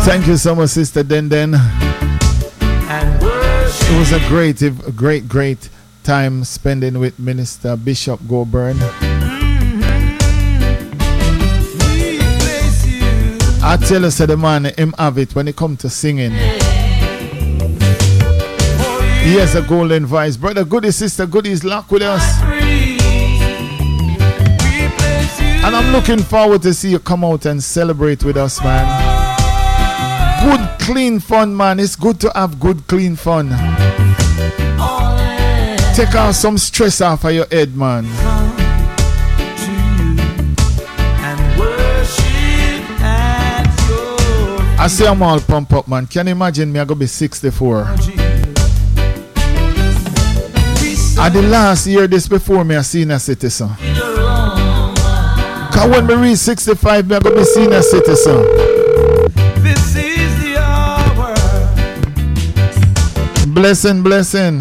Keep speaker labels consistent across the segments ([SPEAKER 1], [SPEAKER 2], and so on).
[SPEAKER 1] Thank you so much, Sister Den. It was a great time spending with Minister Bishop Goburn. I tell you, the man, him have it when it comes to singing. He has a golden voice. Brother Goody, Sister Goody is locked with us. And I'm looking forward to see you come out and celebrate with us, man. Good, clean fun, man. It's good to have good, clean fun. Take out some stress off of your head, man. I say I'm all pumped up, man. Can you imagine me? I go be 64. At the last year, this before me, I senior citizen. Cause when me reach 65, me I go be senior citizen. This is the hour. Blessing.
[SPEAKER 2] Blessing.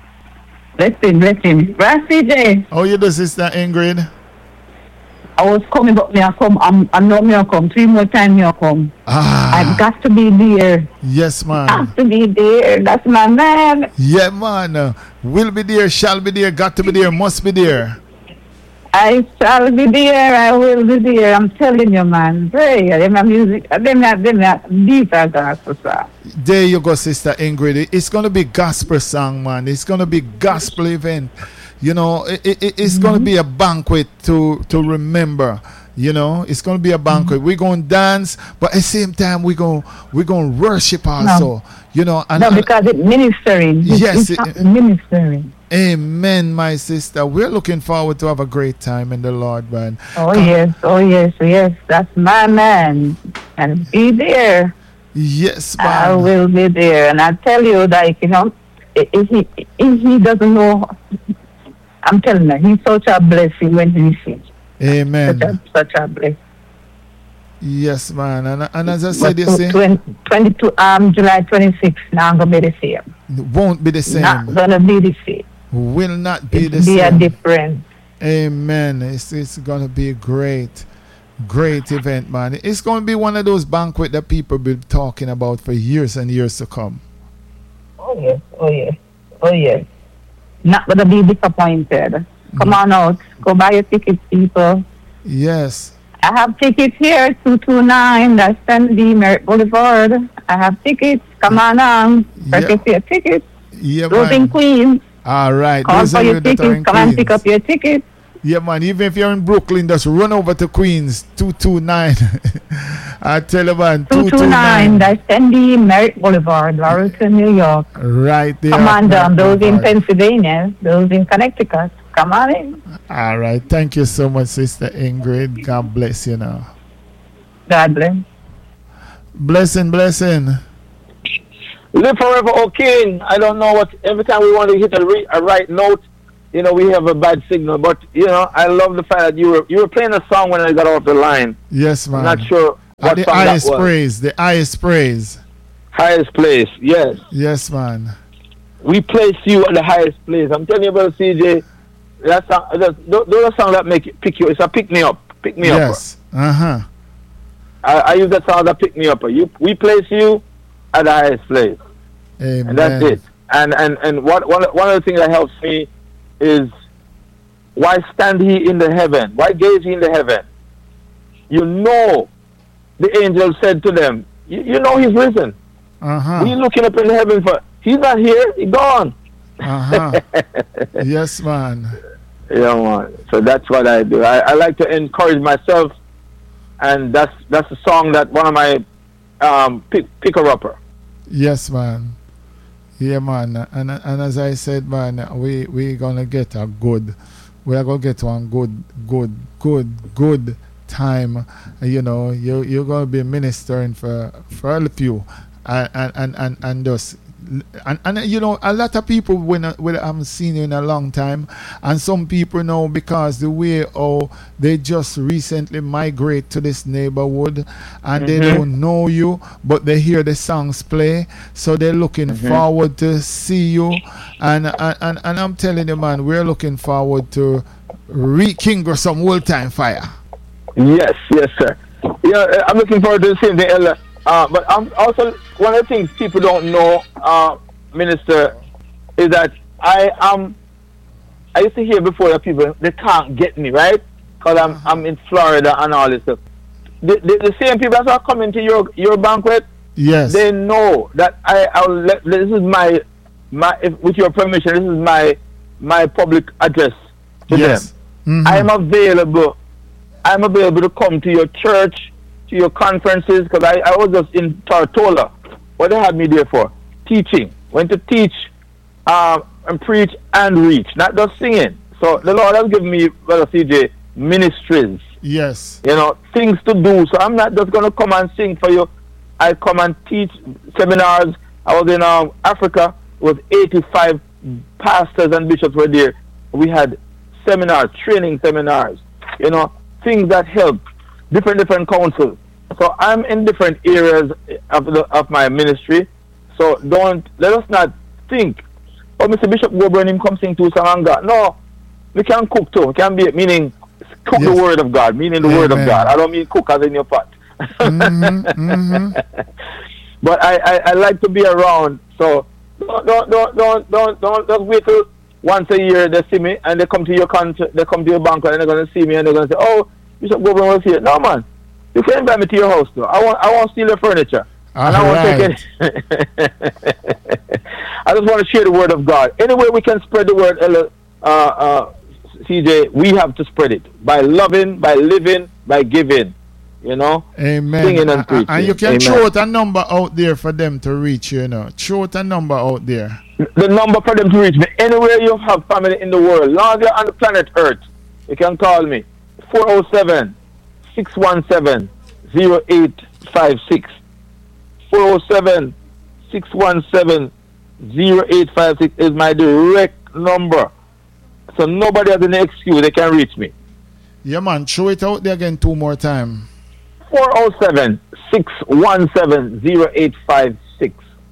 [SPEAKER 2] Right, CJ.
[SPEAKER 1] How you do, Sister Ingrid?
[SPEAKER 2] I was coming, but me I come. I know me I come. 3 more times me I come. I've got to be there.
[SPEAKER 1] Yes, man.
[SPEAKER 2] Have to be there. That's my man.
[SPEAKER 1] Yeah, man. Will be there, shall be there, got to be there, must be there.
[SPEAKER 2] I shall be there. I will be there. I'm telling you, man. Pray. My music. Them deeper gospel song.
[SPEAKER 1] There you go, Sister Ingrid. It's gonna be gospel song, man. It's gonna be gospel event. You know, it's going to be a banquet to remember. You know, it's going to be a banquet. We're going to dance, but at the same time, we're going to worship also. You know,
[SPEAKER 2] because it's ministering.
[SPEAKER 1] Yes,
[SPEAKER 2] it's ministering.
[SPEAKER 1] Amen, my sister. We're looking forward to have a great time in the Lord, man.
[SPEAKER 2] Yes. That's my man. And be there.
[SPEAKER 1] Yes, man.
[SPEAKER 2] I will be there. And I tell you, like, you know, if he doesn't know, I'm telling you, he's such a blessing when he sings.
[SPEAKER 1] Amen.
[SPEAKER 2] Such a blessing.
[SPEAKER 1] Yes, man. And as I said, you see,
[SPEAKER 2] July 26th, now I'm going to be the same.
[SPEAKER 1] Won't be the same.
[SPEAKER 2] Not going to be the same.
[SPEAKER 1] Will not be the
[SPEAKER 2] same.
[SPEAKER 1] Be
[SPEAKER 2] a different.
[SPEAKER 1] Amen. It's going to be a great event, man. It's going to be one of those banquets that people be talking about for years and years to come.
[SPEAKER 2] Oh, yes. Not going to be disappointed. Come on out. Go buy your tickets, people.
[SPEAKER 1] Yes.
[SPEAKER 2] I have tickets here, 229. That's 10D Merritt Boulevard. I have tickets. Come on out. Purchase your tickets.
[SPEAKER 1] Yeah,
[SPEAKER 2] those in Queens.
[SPEAKER 1] All right.
[SPEAKER 2] Call for your tickets. Come and pick up your tickets.
[SPEAKER 1] Yeah, man. Even if you're in Brooklyn, just run over to Queens, 229. I tell you, man,
[SPEAKER 2] 229. That's 10D Merritt Boulevard, Laurelton, New York.
[SPEAKER 1] Right there.
[SPEAKER 2] Come on down. Those in Pennsylvania, those in Connecticut. Come on in.
[SPEAKER 1] All right. Thank you so much, Sister Ingrid. God bless you now.
[SPEAKER 2] God bless.
[SPEAKER 1] Blessing.
[SPEAKER 3] Live forever, O King. I don't know what. Every time we want to hit a right note, you know, we have a bad signal. But you know, I love the fact that you were playing a song when I got off the line.
[SPEAKER 1] Yes, man.
[SPEAKER 3] I'm not sure what
[SPEAKER 1] the
[SPEAKER 3] song
[SPEAKER 1] highest
[SPEAKER 3] that was.
[SPEAKER 1] praise. The highest praise.
[SPEAKER 3] Highest place. Yes.
[SPEAKER 1] Yes, man.
[SPEAKER 3] We place you at the highest place. I'm telling you about CJ. That song, those are songs that make it pick you. It's a pick me up. Pick me up.
[SPEAKER 1] Yes. I
[SPEAKER 3] use that song that pick me up. We place you at the highest place.
[SPEAKER 1] Amen.
[SPEAKER 3] And that's it. And one of the things that helps me is, why stand he in the heaven? Why gaze he in the heaven? You know, the angel said to them, you know he's risen. We looking up in the heaven for, he's not here, he's gone.
[SPEAKER 1] Yes, man.
[SPEAKER 3] Yeah, man. So that's what I do. I like to encourage myself, and that's a song that one of my picker-upper.
[SPEAKER 1] Yes, man. Yeah, man. And as I said, man, we gonna get a good. We are gonna get one good time. You know, you're gonna be ministering for all of you, and just. And you know, a lot of people when I haven't seen you in a long time, and some people know because the way they just recently migrate to this neighborhood and they don't know you, but they hear the songs play, so they're looking forward to see you. And I'm telling you, man, we're looking forward to rekindle some old time fire.
[SPEAKER 3] Yes, sir. Yeah, I'm looking forward to the same thing, Ella. But also one of the things people don't know, Minister, is that I used to hear before that people they can't get me right because I'm in Florida and all this stuff. The same people that are coming to your banquet,
[SPEAKER 1] yes,
[SPEAKER 3] they know that this is my with your permission, this is my public address to
[SPEAKER 1] yes.
[SPEAKER 3] them. I'm available to come to your church, to your conferences, because I was just in Tortola. What they had me there for? Teaching. Went to teach and preach and reach, not just singing. So the Lord has given me, Brother CJ, ministries.
[SPEAKER 1] Yes.
[SPEAKER 3] Things to do. So I'm not just going to come and sing for you. I come and teach seminars. I was in Africa. It was 85 pastors and bishops were there. We had seminars, training seminars, things that help, different councils. So I'm in different areas of my ministry. So let us not think, oh, Mr. Bishop Goburn, him come sing 2 songs and God. No, we can cook too. We can be, meaning cook the word of God, meaning the word of God. I don't mean cook as in your pot. But I like to be around. So don't wait till once a year they see me and they come to your they come to your banquet and they're gonna see me and they're gonna say, oh, Bishop Goburn was here. No, man, you can invite me to your house though. I won't steal your furniture. And I won't take it. I just want to share the word of God. Any way we can spread the word, CJ, we have to spread it by loving, by living, by giving.
[SPEAKER 1] Amen.
[SPEAKER 3] Singing and preaching.
[SPEAKER 1] And you can throw out a number out there for them to reach you. Throw out a number out there.
[SPEAKER 3] The number for them to reach me. Anywhere you have family in the world, long you're on the planet Earth, you can call me. 407-617-0856. 407-617-0856 is my direct number. So nobody has any excuse. They can reach me.
[SPEAKER 1] Yeah, man. Throw it out there again 2 more times.
[SPEAKER 3] 407-617-0856.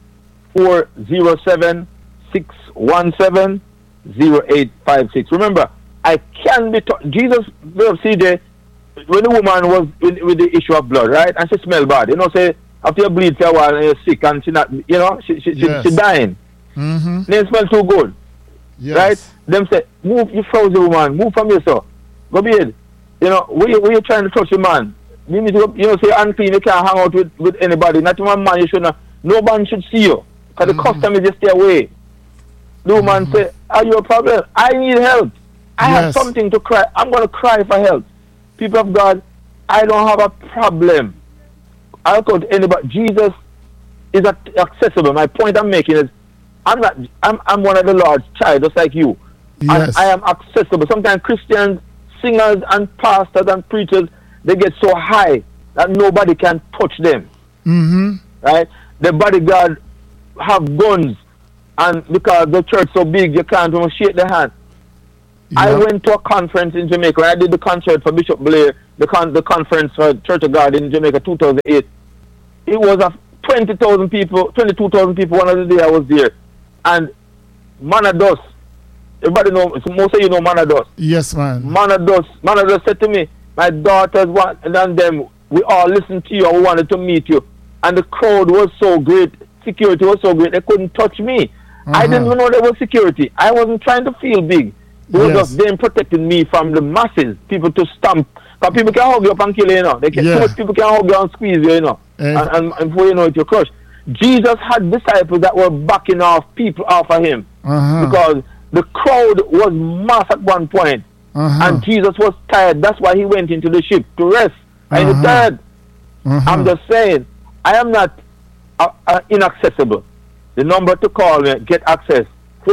[SPEAKER 3] 407-617-0856. Remember, I can be Jesus, CJ, when the woman was with the issue of blood, right? And she smelled bad. Say, after you bleed for a while and you're sick and she not, she dying. They smell too good.
[SPEAKER 1] Yes.
[SPEAKER 3] Right? Them say, move, you frozen woman, move from here, so. Go bed. Where you trying to touch your man? You need to, say unclean, you can't hang out with anybody. Not even man, you should not. No man should see you. Because the custom is just stay away. The woman say, are you a problem? I need help. I have something to cry. I'm going to cry for help. People of God, I don't have a problem. I'll go to anybody. Jesus is accessible. My point I'm making is, I'm one of the Lord's child, just like you.
[SPEAKER 1] Yes.
[SPEAKER 3] And I am accessible. Sometimes Christians, singers and pastors and preachers, they get so high that nobody can touch them. Right? The bodyguard have guns, and because the church so big, you can't even shake the hand. Yeah. I went to a conference in Jamaica. When I did the concert for Bishop Blair, the conference for Church of God in Jamaica 2008. It was 22,000 people one of the day I was there. And Manados, everybody know, most of you know Manados.
[SPEAKER 1] Yes, man.
[SPEAKER 3] Manados said to me, my daughters and them, we all listened to you and we wanted to meet you. And the crowd was so great, security was so great, they couldn't touch me. I didn't even know there was security. I wasn't trying to feel big. It was just them protecting me from the masses, people to stamp. Because people can hug you up and kill you, Too much people can hug you and squeeze you, And before you know it, you're crushed. Jesus had disciples that were backing off people off of him. Because the crowd was mass at one point. And Jesus was tired. That's why he went into the ship to rest. And he's tired. I'm just saying, I am not inaccessible. The number to call me, get access,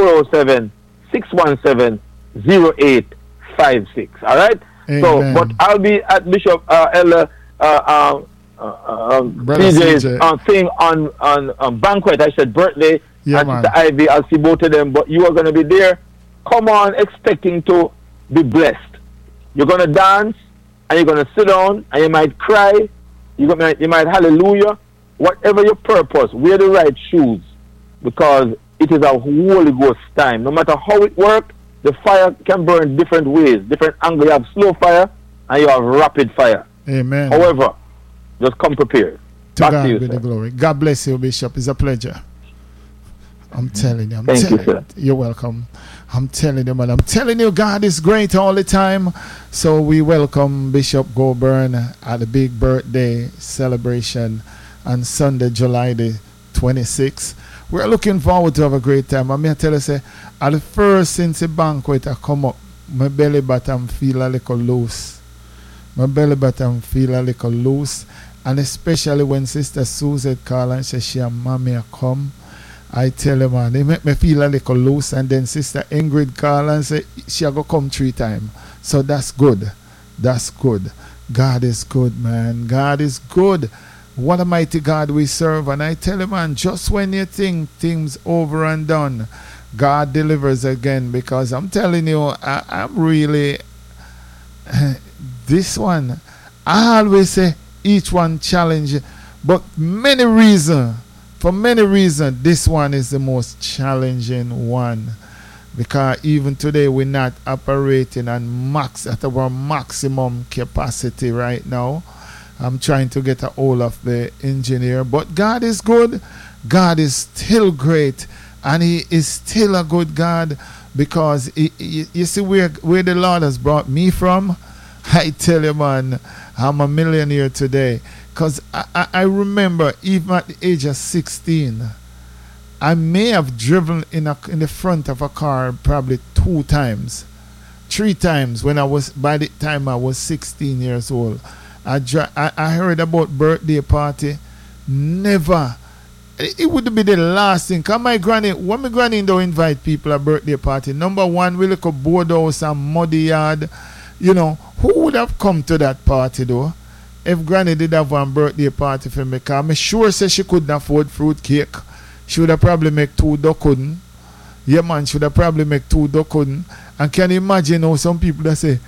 [SPEAKER 3] 407-617-0856. All right?
[SPEAKER 1] Amen.
[SPEAKER 3] So, but I'll be at Bishop Elder CJ's thing on banquet. I said birthday.
[SPEAKER 1] Yeah,
[SPEAKER 3] and
[SPEAKER 1] man.
[SPEAKER 3] Sister Ivy, I'll see both of them. But you are going to be there. Come on, expecting to be blessed. You're going to dance, and you're going to sit down, and you might cry. You might hallelujah. Whatever your purpose, wear the right shoes, because it is a Holy Ghost time. No matter how it works, the fire can burn different ways, different angles. You have slow fire, and you have rapid fire.
[SPEAKER 1] Amen.
[SPEAKER 3] However, just come prepared.
[SPEAKER 1] To
[SPEAKER 3] Back
[SPEAKER 1] God
[SPEAKER 3] to you,
[SPEAKER 1] be
[SPEAKER 3] sir.
[SPEAKER 1] the glory. God bless you, Bishop. It's a pleasure. I'm telling you.
[SPEAKER 3] Thank you, sir.
[SPEAKER 1] You're welcome. I'm telling you, man. I'm telling you, God is great all the time. So we welcome Bishop Goburn at the big birthday celebration on Sunday, July the 26th. We're looking forward to have a great time. I'm going to tell you, say, at the first since the banquet I come up, my belly button feel a little loose. My belly button feel a little loose. And especially when Sister Suzette call and say she and mommy are come. I tell you, man, they make me feel a little loose. And then Sister Ingrid call and say she a go come 3 times. So that's good. That's good. God is good, man. God is good. What a mighty God we serve. And I tell you, man, just when you think things over and done, God delivers again. Because I'm telling you, I'm really... this one, I always say each one challenge, but for many reasons, this one is the most challenging one. Because even today we're not operating at our maximum capacity right now. I'm trying to get a hold of the engineer, but God is good. God is still great, and He is still a good God, because you see where the Lord has brought me from. I tell you, man, I'm a millionaire today. Because I remember, even at the age of 16, I may have driven in the front of a car probably 2 times, 3 times by the time I was 16 years old. I heard about birthday party. Never. It would be the last thing. Because when my granny don't invite people at birthday party, number one, we look at board house and muddy yard. You know, who would have come to that party though? If Granny did have one birthday party for me, because I'm sure say she couldn't afford fruit cake. She would have probably make 2 couldn't. Yeah, man, she would have probably make 2 couldn't. And can you imagine how some people that say,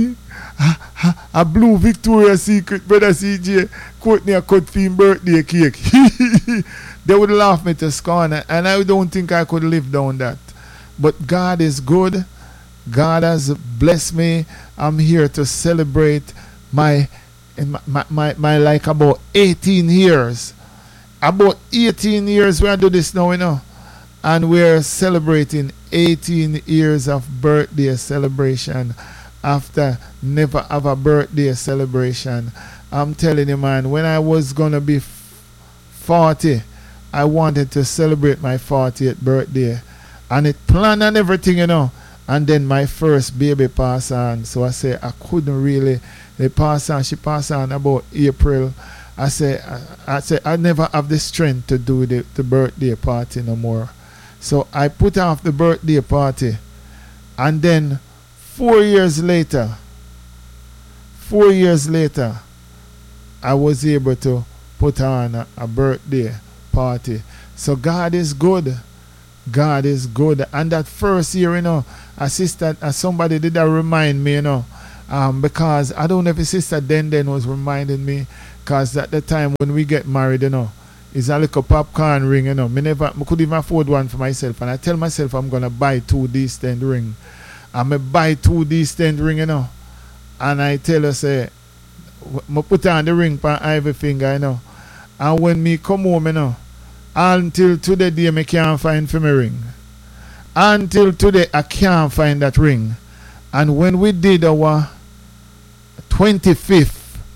[SPEAKER 1] a blue Victoria's Secret, brother CJ, Courtney a cut for him birthday cake. They would laugh me to scorn, and I don't think I could live down that. But God is good. God has blessed me. I'm here to celebrate my like about 18 years. About 18 years we do this now, you know. And we're celebrating 18 years of birthday celebration after never have a birthday celebration. I'm telling you, man, when I was going to be 40, I wanted to celebrate my 40th birthday. And it planned and everything, you know. And then my first baby passed on. So I said I couldn't really. She passed on about April. I said I never have the strength to do the birthday party no more. So I put off the birthday party. And then 4 years later, I was able to put on a birthday party. So God is good. God is good. And that first year, you know, somebody did that remind me, you know, because I don't know if a sister then was reminding me, because at the time when we get married, you know, it's a little popcorn ring, you know. I could even afford one for myself, and I tell myself I'm gonna buy 2 decent ring. I'm gonna buy 2 decent ring, you know, and I tell her, say, I put on the ring for every finger, you know, and when me come home, you know, until today day I can't find for my ring. Until today I can't find that ring. And when we did our 25th,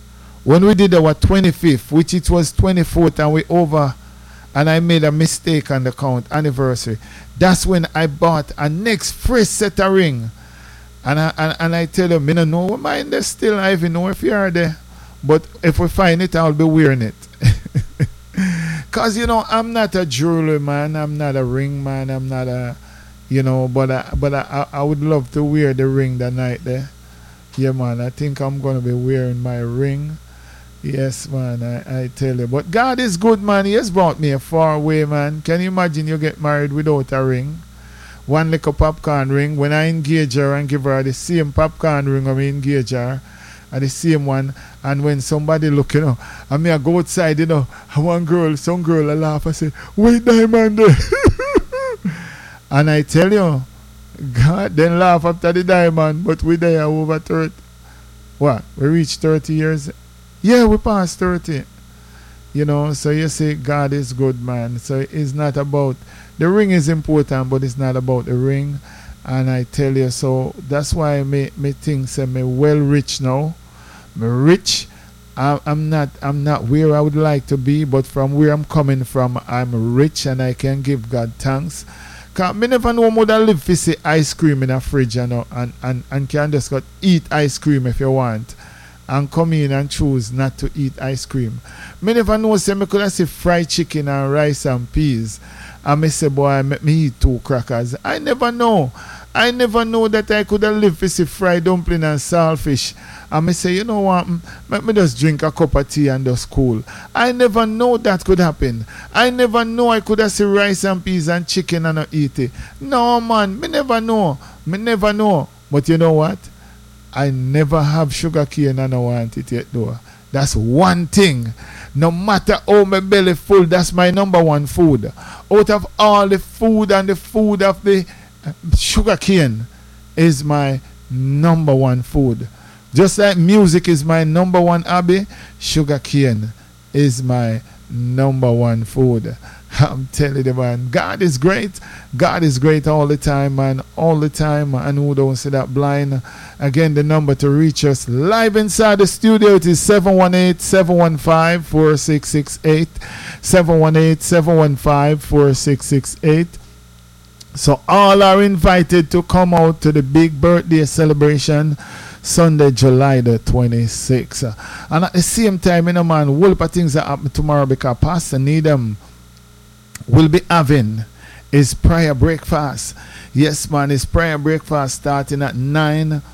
[SPEAKER 1] which it was 24th and we over, and I made a mistake on the count, anniversary, that's when I bought a next fresh set of ring. And I tell them, I don't know mine there still, I even know if you are there. But if we find it, I'll be wearing it. Because, you know, I'm not a jewelry man, I'm not a ring man, I'm not a, you know, but I would love to wear the ring that night there. Yeah, man, I think I'm going to be wearing my ring. Yes, man, I tell you. But God is good, man. He has brought me a far way, man. Can you imagine you get married without a ring? One little popcorn ring. When I engage her and give her the same popcorn ring when I engage her, and the same one, and when somebody look, you know, and me I go outside, you know, and some girl I laugh, I say, wait, diamond there. And I tell you, God then laugh after the diamond, but we there over 30. What? We reached 30 years? Yeah, we passed 30. You know, so you say God is good, man. So it's not about the ring is important, but it's not about the ring. And I tell you, so that's why me think say me well rich now. Me rich. I'm not where I would like to be, but from where I'm coming from, I'm rich and I can give God thanks. Cause me never know more than live for see ice cream in a fridge, you know, and can just go eat ice cream if you want. And come in and choose not to eat ice cream. Me never know say me could have see fried chicken and rice and peas. And me say, boy, make me eat 2 crackers. I never know. I never know that I could have lived with fried dumpling and saltfish. And me say, you know what, make me just drink a cup of tea and just cool. I never know that could happen. I never know I could have see rice and peas and chicken and not eat it. No, man, me never know. Me never know. But you know what? I never have sugar cane and I want it yet though. That's one thing. No matter how my belly full, that's my number one food. Out of all the food and the food of the sugar cane is my number one food. Just like music is my number one hobby, sugar cane is my number one food. I'm telling you, man, God is great. God is great all the time, man. All the time. And who don't see that blind? Again, the number to reach us live inside the studio, it is 718-715-4668. 718-715-4668. So all are invited to come out to the big birthday celebration Sunday, July the 26th. And at the same time, you know, man, whole lot of things that happen tomorrow because Pastor Needham will be having his prayer breakfast. Yes, man, his prayer breakfast starting at 9.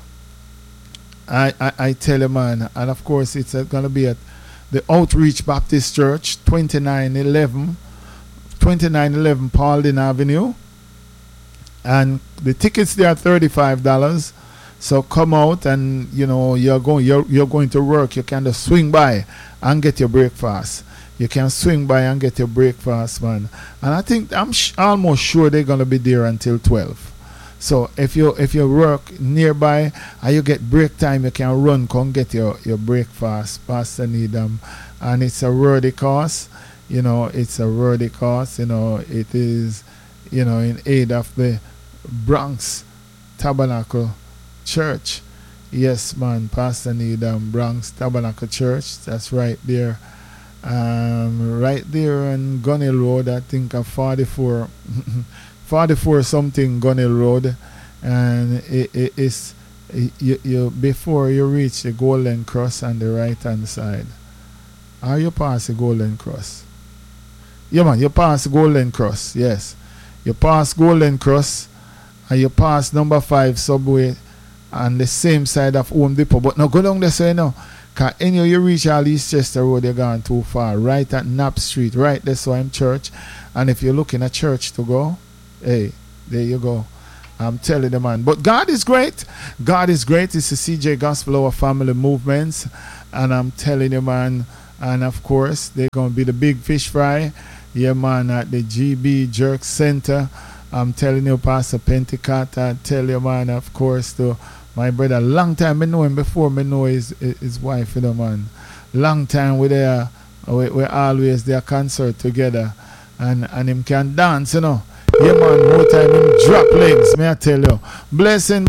[SPEAKER 1] I tell you, man. And of course, it's going to be at the Outreach Baptist Church, 2911 Paulding Avenue. And the tickets there are $35. So come out and, you know, you're going to work. You can just swing by and get your breakfast. You can swing by and get your breakfast, man. And I think I'm almost sure they're gonna be there until 12. So if you work nearby and you get break time, you can run, come get your breakfast. Pastor Needham, and it's a worthy cause. You know, it's a worthy cause. You know, it is, you know, in aid of the Bronx Tabernacle Church. Yes, man, Pastor Needham, Bronx Tabernacle Church. That's right there. Right there on Gunnell Road, I think of 44 something Gunnell Road, and it is you before you reach the Golden Cross on the right hand side. Are you pass the Golden Cross? Yeah, man, you pass the Golden Cross. Yes, you pass Golden Cross and you pass number 5 subway on the same side of Home Depot. But now go down there, so you know. Because anyway, you reach all East Chester Road, you're gone too far. Right at Knapp Street, right there, so I'm church. And if you're looking at church to go, hey, there you go. I'm telling you, man. But God is great. God is great. It's the CJ Gospel Hour Family Movements. And I'm telling you, man. And of course, they're going to be the big fish fry. Yeah, man, at the GB Jerk Center. I'm telling you, Pastor Pentecost. I tell you, man, of course, to my brother, long time I know him before I know his wife, you know, man. Long time we're always there concert together, and him can dance, you know. Yeah, man, more time him drop legs, may I tell you. Blessing.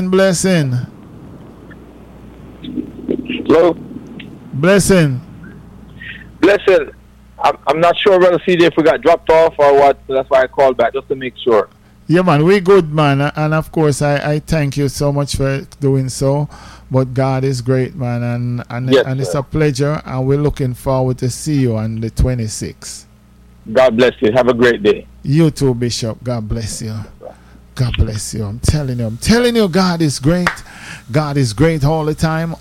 [SPEAKER 3] Hello?
[SPEAKER 1] Blessing.
[SPEAKER 3] I'm not sure, Brother CJ, if we got dropped off or what, so that's why I called back, just to make sure.
[SPEAKER 1] Yeah, man, we good, man. And of course, I thank you so much for doing so. But God is great, man. And
[SPEAKER 3] yes,
[SPEAKER 1] it's a pleasure. And we're looking forward to see you on the 26th.
[SPEAKER 3] God bless you. Have a great day.
[SPEAKER 1] You too, Bishop. God bless you. God bless you. I'm telling you, God is great. God is great all the time.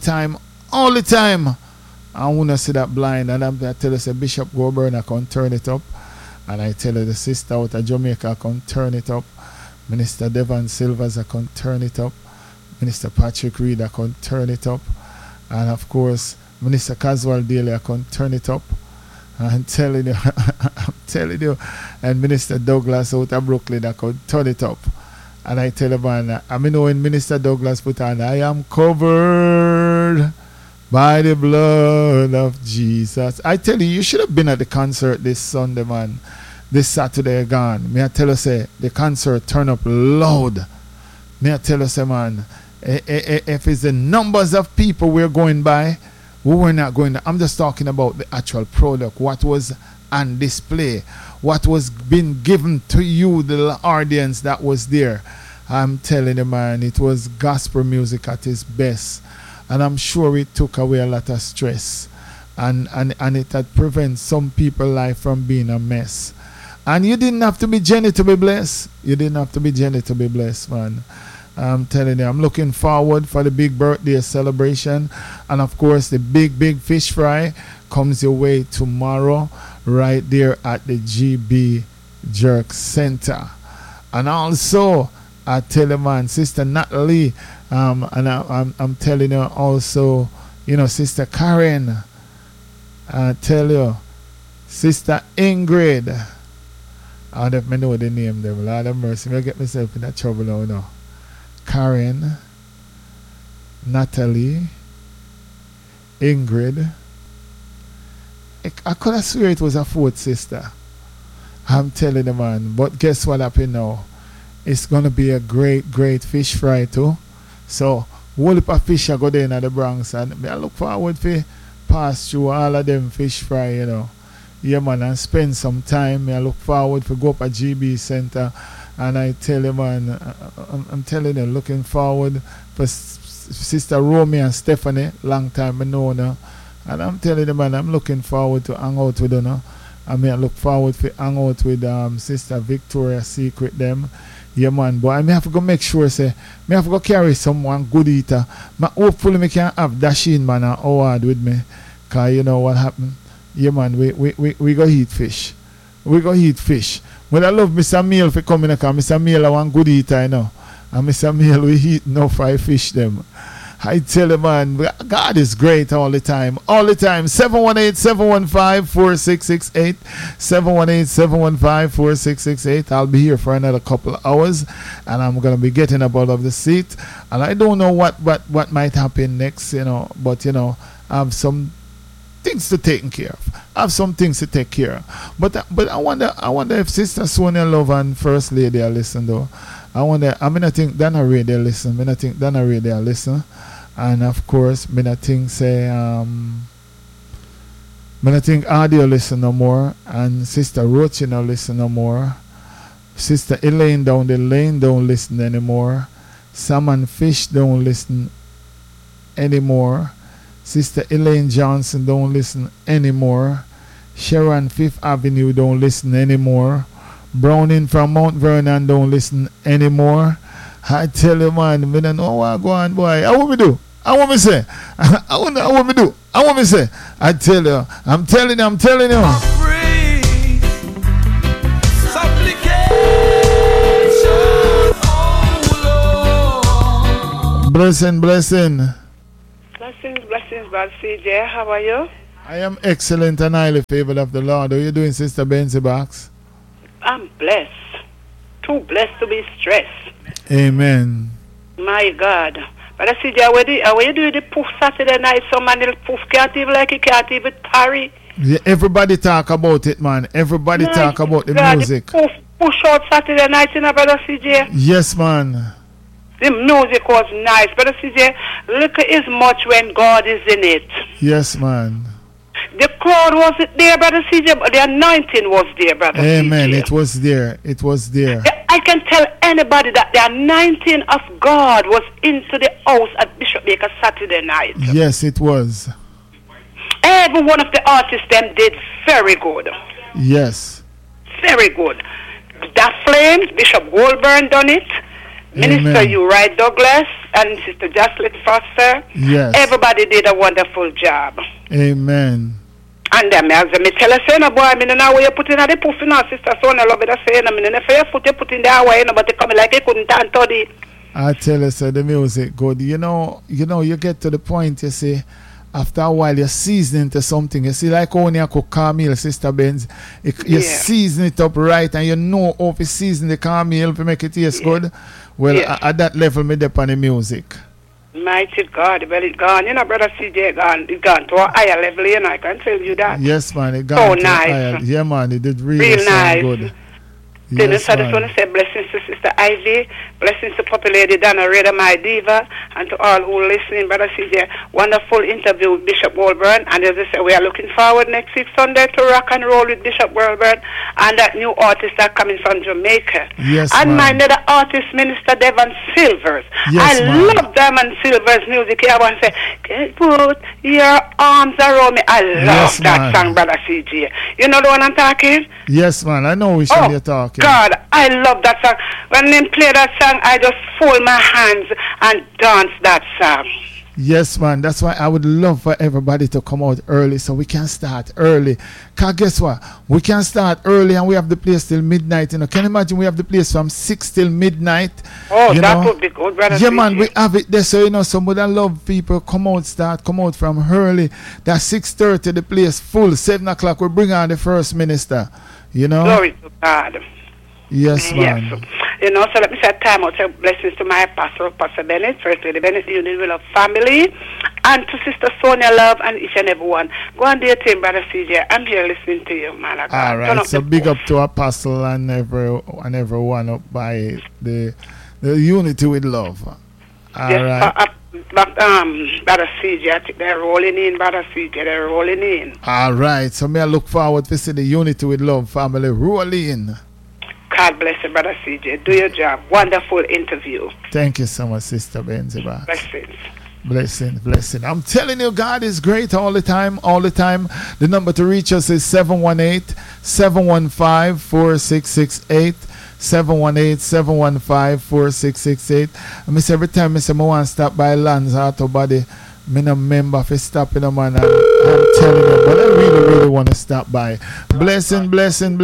[SPEAKER 1] I want to see that blind. And I tell you, say, Bishop, go burn, I can turn it up. And I tell you, the sister out of Jamaica, I can turn it up. Minister Devon Silvers, I can turn it up. Minister Patrick Reed, I can turn it up. And of course, Minister Caswell Daly, I can turn it up. I'm telling you, and Minister Douglas out of Brooklyn, I can turn it up. And I tell you, man, I mean, when Minister Douglas put on, I am covered by the blood of Jesus. I tell you, you should have been at the concert this Sunday, man. This Saturday gone. May I tell you, say, the concert turn up loud. May I tell you, say, man, if it's the numbers of people we're going by, we were not going to. I'm just talking about the actual product, what was on display, what was being given to you, the audience that was there. I'm telling you, man, it was gospel music at its best. And I'm sure it took away a lot of stress. And it had prevented some people's life from being a mess. And you didn't have to be Jenny to be blessed. You didn't have to be Jenny to be blessed, man. I'm telling you, I'm looking forward for the big birthday celebration. And of course, the big fish fry comes your way tomorrow right there at the GB Jerk Center. And also, I tell you, man, Sister Natalie, and I'm telling you also, you know, Sister Karen, I tell you, Sister Ingrid, I don't even know the name there, Lord have mercy, I get myself in that trouble now, no. Karen, Natalie, Ingrid, I could have swear it was a fourth sister. I'm telling you, man, but guess what happened now? It's going to be a great fish fry too. So, whole heap of fish I go there in the Bronx, and I look forward to pass through all of them fish fry, you know. Yeah, man, and spend some time. I look forward to go up at GB Center, and I tell you, man, I'm telling you, looking forward for Sister Romy and Stephanie, long time I know now. And I'm telling you, man, I'm looking forward to hang out with them. I mean, I look forward to hang out with Sister Victoria Secret them. Yeah, man, but I may have to go make sure, say, may have to go carry someone good eater. But hopefully I can have Dashin, man, and Howard with me. Because you know what happened? Yeah, man, we go eat fish. We go eat fish. But I love Mr. Meal for coming because Mr. Meal I want good eater, you know. And Mr. Meal, we eat no fried fish them. I tell you, man, God is great all the time. All the time. 718-715-4668. 718-715-4668. I'll be here for another couple of hours. And I'm going to be getting up out of the seat. And I don't know what might happen next, you know. But, you know, I have some things to take care of. I have some things to take care of. But I wonder if Sister Sonia Love and First Lady are listening, though. I think Dana Ray they listen. I think Dana Ray they listen. And of course, I think say I think Audio listen no more, and Sister Roach no listen no more. Sister Elaine down the lane don't listen anymore. Sam and Fish don't listen anymore. Sister Elaine Johnson don't listen anymore. Sharon Fifth Avenue don't listen anymore. Browning from Mount Vernon don't listen anymore. I tell you, man, I don't know what go on, boy. I want me do. I want me say. I want me do. I want me say. I tell you. I'm telling you. Blessing.
[SPEAKER 4] Blessings, Brother CJ. How are you?
[SPEAKER 1] I am excellent and highly favored of the Lord. How are you doing, Sister Benzie Box?
[SPEAKER 4] I'm blessed. Too blessed to be stressed.
[SPEAKER 1] Amen.
[SPEAKER 4] My God. But I see when you do the poof Saturday night, some man poof can't even like he can't even tarry.
[SPEAKER 1] Yeah, everybody talk about it, man. Everybody talk about the music.
[SPEAKER 4] The push out Saturday night, you know, Brother CJ?
[SPEAKER 1] Yes, man.
[SPEAKER 4] The music was nice. Brother CJ, look as much when God is in it.
[SPEAKER 1] Yes, man.
[SPEAKER 4] The crowd wasn't there, Brother CJ, but the anointing was there, Brother
[SPEAKER 1] Amen.
[SPEAKER 4] CJ.
[SPEAKER 1] It was there. It was there.
[SPEAKER 4] I can tell anybody that the anointing of God was into the house at Bishop Baker Saturday night.
[SPEAKER 1] Yes, it was.
[SPEAKER 4] Every one of the artists them did very good.
[SPEAKER 1] Yes.
[SPEAKER 4] Very good. The Flames, Bishop Goldburn done it.
[SPEAKER 1] Amen.
[SPEAKER 4] Minister Uriah Douglas and Sister Jocelyn Foster.
[SPEAKER 1] Yes.
[SPEAKER 4] Everybody did a wonderful job.
[SPEAKER 1] Amen.
[SPEAKER 4] And then as I tell us, boy, I mean, now where you put in the puff in our Sister Sonia Love it, I say, I mean, if you put in the way, but they come like they couldn't dance to it.
[SPEAKER 1] I tell you, sir, the music good. You know, you get to the point, you see, after a while, you're seasoning to something. You see, like when you cook cornmeal, Sister Benz, you season it up right, and you know how to season the cornmeal to make it taste good. Well, at that level, me dep on the music.
[SPEAKER 4] Mighty God, well, it's gone. You know, Brother CJ, it's gone to a higher level, you know, I can tell you that.
[SPEAKER 1] Yes, man, it
[SPEAKER 4] So
[SPEAKER 1] gone to
[SPEAKER 4] nice.
[SPEAKER 1] higher. Yeah, man, it did really
[SPEAKER 4] Real
[SPEAKER 1] sound
[SPEAKER 4] nice.
[SPEAKER 1] good.
[SPEAKER 4] Then
[SPEAKER 1] Yes,
[SPEAKER 4] I just want
[SPEAKER 1] man.
[SPEAKER 4] to say blessings to Sister Ivy, blessings to Papa Lady Donna Reda, my diva, and to all who are listening. Brother CJ, wonderful interview with Bishop Walburn. And as I say, we are looking forward next week Sunday to rock and roll with Bishop Walburn and that new artist that coming from Jamaica.
[SPEAKER 1] Yes,
[SPEAKER 4] and
[SPEAKER 1] ma'am.
[SPEAKER 4] my another artist, Minister Devon Silvers.
[SPEAKER 1] Yes,
[SPEAKER 4] I
[SPEAKER 1] ma'am.
[SPEAKER 4] love Devon Silvers' music. I want to say, put your arms around me. I love
[SPEAKER 1] Yes,
[SPEAKER 4] that
[SPEAKER 1] ma'am.
[SPEAKER 4] song, Brother CJ. You know the one I'm talking?
[SPEAKER 1] Yes, man, I know which one you're talking.
[SPEAKER 4] God, I love that song. When they play that song, I just fold my hands and dance that song.
[SPEAKER 1] Yes, man. That's why I would love for everybody to come out early so we can start early. Cause guess what? We can start early and we have the place till midnight. You know, can you imagine we have the place from 6 till midnight?
[SPEAKER 4] Oh,
[SPEAKER 1] you
[SPEAKER 4] that
[SPEAKER 1] know?
[SPEAKER 4] would be good, Brother.
[SPEAKER 1] Yeah, man,
[SPEAKER 4] CJ.
[SPEAKER 1] we have it there. So, you know, somebody that love people come out from early. That's 6:30, the place full. 7 o'clock, we bring on the first minister. You know?
[SPEAKER 4] Glory to God.
[SPEAKER 1] Yes, man.
[SPEAKER 4] Yes. You know, so let me say time out. Say blessings to my pastor, Pastor Bennett, First Lady Bennett, the Union Will of Family, and to Sister Sonia Love and each and every one. Go on there, team, Brother CJ. I'm here listening to you, man. of God.
[SPEAKER 1] All
[SPEAKER 4] Turn
[SPEAKER 1] right.
[SPEAKER 4] up
[SPEAKER 1] So
[SPEAKER 4] the
[SPEAKER 1] big
[SPEAKER 4] phone.
[SPEAKER 1] up to Apostle and everyone up by the Unity with Love. All
[SPEAKER 4] Yes,
[SPEAKER 1] right.
[SPEAKER 4] Brother CJ, I think they're rolling in, Brother CJ, they're rolling in.
[SPEAKER 1] All right. So may I look forward to see the Unity with Love family rolling.
[SPEAKER 4] God bless you, Brother CJ. Do your job. Wonderful interview.
[SPEAKER 1] Thank you so much, Sister Benziba.
[SPEAKER 4] Blessings.
[SPEAKER 1] Blessing. I'm telling you, God is great all the time. The number to reach us is 718-715-4668. 718-715-4668. And miss every time I say I want to stop by Lands Auto Body, me no member for stopping them, man. I'm telling you, but I really want to stop by. Blessing.
[SPEAKER 2] Blessing,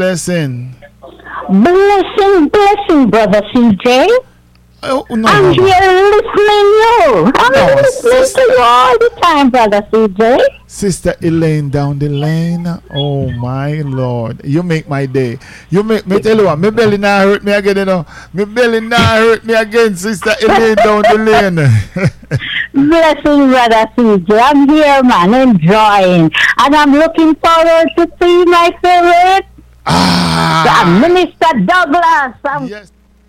[SPEAKER 2] Brother CJ.
[SPEAKER 1] Oh, no,
[SPEAKER 2] I'm
[SPEAKER 1] no.
[SPEAKER 2] here listening you. I'm listening to you all the time, Brother CJ.
[SPEAKER 1] Sister Elaine down the lane. Oh my Lord. You make my day. You make me tell you what, my belly not hurt me again, you know. My belly not hurt me again, Sister Elaine down the lane.
[SPEAKER 2] Blessing, Brother CJ. I'm here, man, enjoying. And I'm looking forward to see my favorite, Minister Douglas.
[SPEAKER 1] Yes.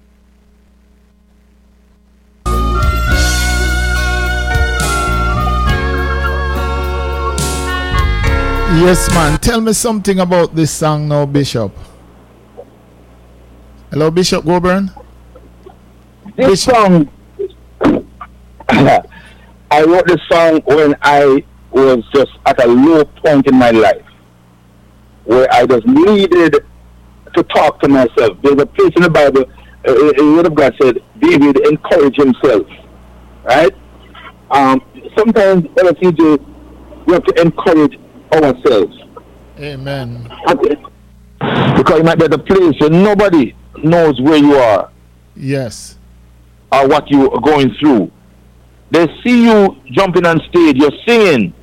[SPEAKER 1] Yes, man. Tell me something about this song now, Bishop. Hello, Bishop Goburn.
[SPEAKER 3] This song, I wrote this song when I was just at a low point in my life, where I just needed to talk to myself. There's a place in the Bible, the Word of God said, David encouraged himself, right? Sometimes, LCJ, we have to encourage ourselves.
[SPEAKER 1] Amen.
[SPEAKER 3] Because you might be at a place where nobody knows where you are
[SPEAKER 1] Yes.
[SPEAKER 3] or what you are going through. They see you jumping on stage, you're singing,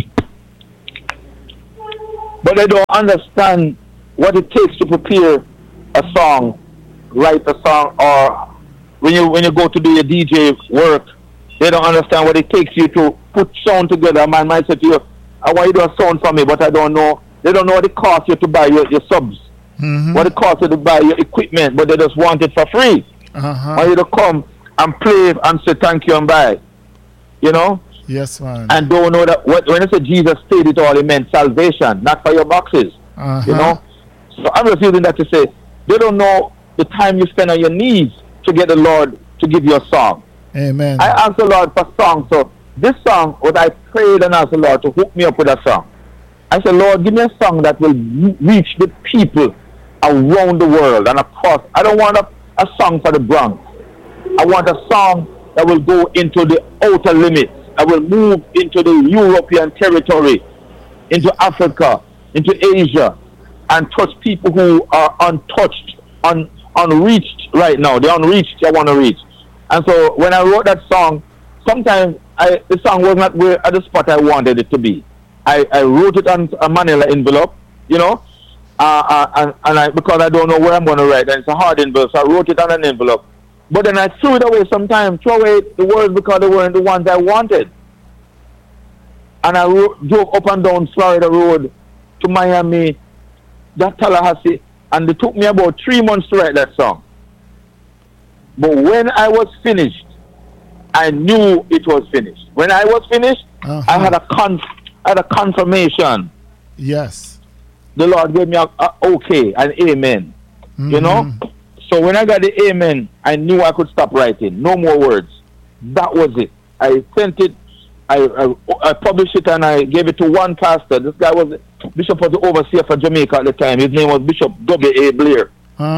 [SPEAKER 3] but they don't understand what it takes to prepare a song, write a song, or when you go to do your DJ work, they don't understand what it takes you to put sound together. A man might say to you, I want you to do a sound for me, but I don't know. They don't know what it costs you to buy your subs.
[SPEAKER 1] Mm-hmm.
[SPEAKER 3] What it costs you to buy your equipment, but they just want it for free.
[SPEAKER 1] Uh-huh.
[SPEAKER 3] Want you to come and play and say thank you and bye. You know?
[SPEAKER 1] Yes, man.
[SPEAKER 3] And don't know that when it said Jesus paid it all, it meant salvation, not for your boxes.
[SPEAKER 1] Uh-huh.
[SPEAKER 3] You know? So I'm just using that to say, they don't know the time you spend on your knees to get the Lord to give you a song.
[SPEAKER 1] Amen.
[SPEAKER 3] I asked the Lord for songs. So this song, what I prayed and asked the Lord to hook me up with a song. I said, Lord, give me a song that will reach the people around the world and across. I don't want a song for the Bronx. I want a song that will go into the outer limits. I will move into the European territory, into Africa, into Asia, and touch people who are untouched, unreached right now. They're unreached, I want to reach. And so when I wrote that song, sometimes the song was not where at the spot I wanted it to be. I wrote it on a manila envelope, you know, because I don't know where I'm going to write, and it's a hard envelope, so I wrote it on an envelope, But then I threw it away sometimes, threw away the words because they weren't the ones I wanted. And I drove up and down Florida Road to Miami, that Tallahassee, and it took me about 3 months to write that song. But when I was finished, I knew it was finished. When I was finished, I had a confirmation.
[SPEAKER 1] Yes.
[SPEAKER 3] The Lord gave me a okay, an amen. Mm-hmm. You know? So when I got the amen, I knew I could stop writing. No more words. That was it. I sent it. I published it and I gave it to one pastor. This guy was Bishop of the overseer for Jamaica at the time. His name was Bishop W.A. Blair.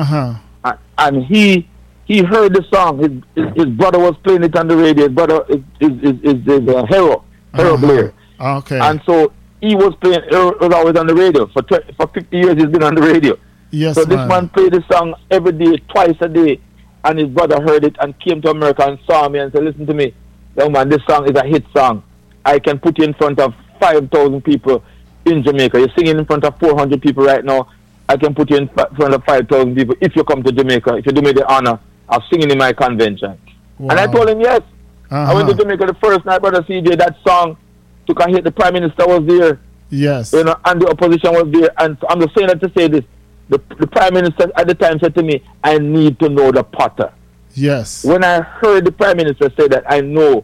[SPEAKER 3] And he heard the song. His brother was playing it on the radio. His brother is Harold Blair.
[SPEAKER 1] Okay.
[SPEAKER 3] And so he was playing. Harold was always on the radio for 50 years. He's been on the radio.
[SPEAKER 1] Yes.
[SPEAKER 3] So this man played the song every day, twice a day, and his brother heard it and came to America and saw me and said, "Listen to me, young man. This song is a hit song. I can put you in front of 5,000 people in Jamaica. You're singing in front of 400 people right now. I can put you in front of 5,000 people if you come to Jamaica. If you do me the honor of singing in my convention." Wow. And I told him yes. I went to Jamaica the first night, Brother CJ. That song took a hit. The Prime Minister was there.
[SPEAKER 1] Yes.
[SPEAKER 3] You know, and the opposition was there. And I'm just saying that to say this. The Prime Minister at the time said to me, "I need to know the potter."
[SPEAKER 1] Yes.
[SPEAKER 3] When I heard the Prime Minister say that, I know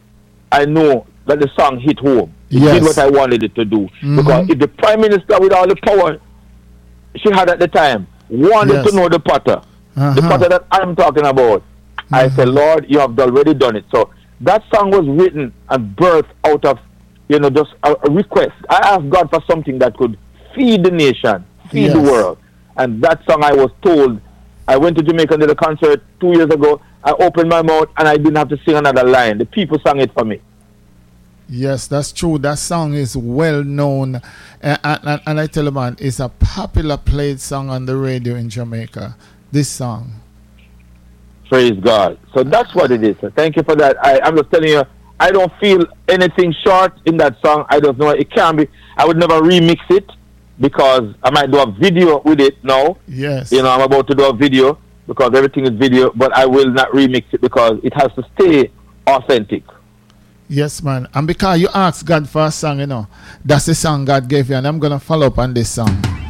[SPEAKER 3] that the song hit home. It did what I wanted it to do. Because if the Prime Minister, with all the power she had at the time, wanted to know the potter, the potter that I'm talking about, I said, "Lord, you have already done it." So that song was written and birthed out of, just a request. I asked God for something that could feed the nation, feed the world. And that song, I was told, I went to Jamaica and did a concert 2 years ago. I opened my mouth and I didn't have to sing another line. The people sang it for me.
[SPEAKER 1] Yes, that's true. That song is well known. And I tell you, man, it's a popular played song on the radio in Jamaica. This song.
[SPEAKER 3] Praise God. So that's what it is. So thank you for that. I'm just telling you, I don't feel anything short in that song. I don't know. It can be. I would never remix it, because I might do a video with it now.
[SPEAKER 1] Yes.
[SPEAKER 3] I'm about to do a video because everything is video, but I will not remix it because it has to stay authentic.
[SPEAKER 1] Yes, man. And because you asked God for a song, that's the song God gave you, and I'm going to follow up on this song.